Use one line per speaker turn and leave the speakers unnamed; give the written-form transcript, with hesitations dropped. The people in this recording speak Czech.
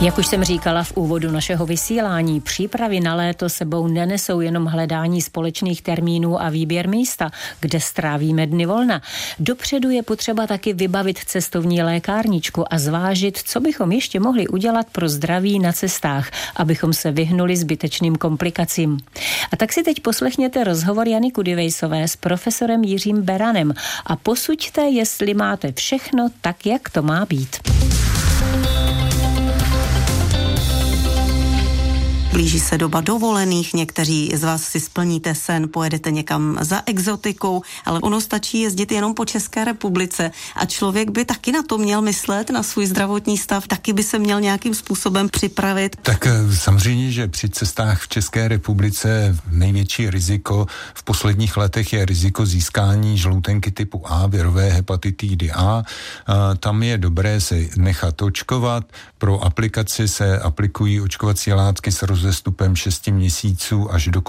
Jak už jsem říkala v úvodu našeho vysílání, přípravy na léto sebou nenesou jenom hledání společných termínů a výběr místa, kde strávíme dny volna. Dopředu je potřeba taky vybavit cestovní lékárničku a zvážit, co bychom ještě mohli udělat pro zdraví na cestách, abychom se vyhnuli zbytečným komplikacím. A tak si teď poslechněte rozhovor Jany Kudivejsové s profesorem Jiřím Beranem a posuďte, jestli máte všechno tak, jak to má být.
Blíží se doba dovolených, někteří z vás si splníte sen, pojedete někam za exotikou, ale ono stačí jezdit jenom po České republice a člověk by taky na to měl myslet, na svůj zdravotní stav, taky by se měl nějakým způsobem připravit.
Tak samozřejmě, že při cestách v České republice největší riziko v posledních letech je riziko získání žloutenky typu A, virové hepatitidy A. Tam je dobré se nechat očkovat. Pro aplikaci se aplikují očkovací látky s rozestupem 6 měsíců až do